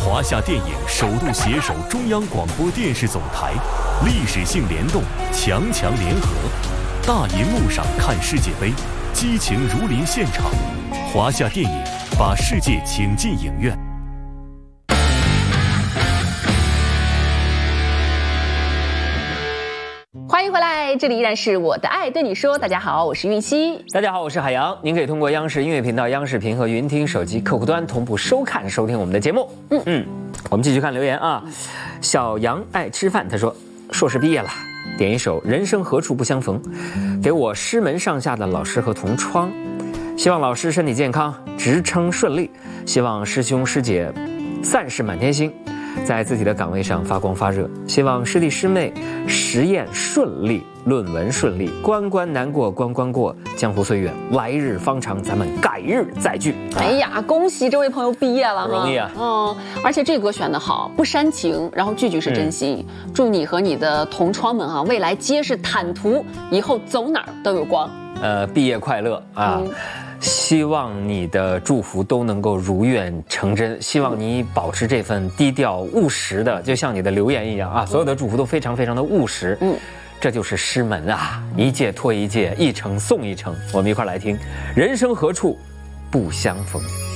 华夏电影首度携手中央广播电视总台，历史性联动，强强联合。大银幕上看世界杯，激情如临现场。华夏电影把世界请进影院。 欢迎回来，这里依然是我的爱对你说。大家好，我是韵熙。 大家好，我是海洋。您可以通过央视音乐频道、央视频和云听手机客户端同步收听我们的节目。我们继续看留言啊。小杨爱吃饭，他说硕士毕业了，点一首《人生何处不相逢》，给我师门上下的老师和同窗，希望老师身体健康，职称顺利，希望师兄师姐散事满天星，在自己的岗位上发光发热，希望师弟师妹实验顺利，论文顺利，关关难过关关过，江湖岁月来日方长，咱们改日再聚。 哎呀，恭喜这位朋友毕业了， 不容易啊。 而且这歌选得好，不煽情，然后句句是真心。祝你和你的同窗们啊，未来皆是坦途，以后走哪儿都有光。 毕业快乐啊！希望你的祝福都能够如愿成真，希望你保持这份低调务实的，就像你的留言一样啊，所有的祝福都非常非常的务实。这就是师门啊，一届拖一届，一程送一程。我们一块来听《人生何处不相逢》。